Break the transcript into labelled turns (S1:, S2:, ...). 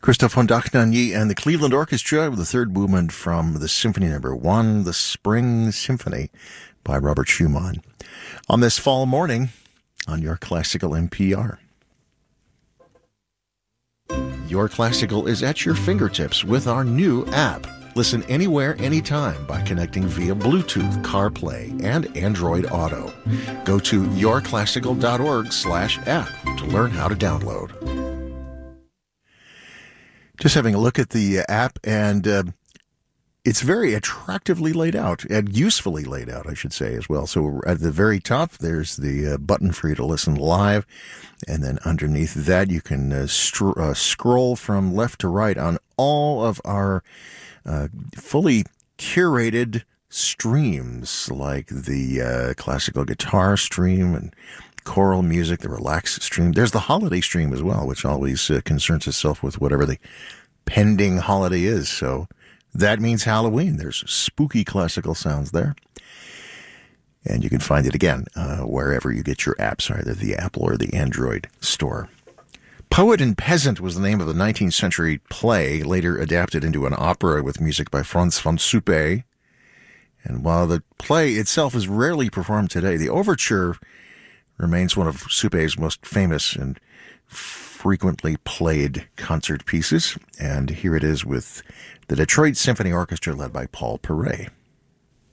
S1: Christoph von Dohnanyi and the Cleveland Orchestra with the third movement from the Symphony No. 1, the Spring Symphony by Robert Schumann. On this fall morning on Your Classical NPR. Your Classical is at your fingertips with our new app. Listen anywhere, anytime by connecting via Bluetooth, CarPlay, and Android Auto. Go to yourclassical.org/app to learn how to download. Just having a look at the app, and it's very attractively laid out, and usefully laid out, I should say, as well. So at the very top, there's the button for you to listen live, and then underneath that, you can scroll from left to right on all of our fully curated streams, like the classical guitar stream and choral music, the relax stream. There's the holiday stream as well, which always concerns itself with whatever the pending holiday is. So that means Halloween. There's spooky classical sounds there. And you can find it again wherever you get your apps, either the Apple or the Android store. Poet and Peasant was the name of the 19th century play, later adapted into an opera with music by Franz von Suppé. And while the play itself is rarely performed today, the overture remains one of Suppé's most famous and frequently played concert pieces. And here it is with the Detroit Symphony Orchestra led by Paul Perret.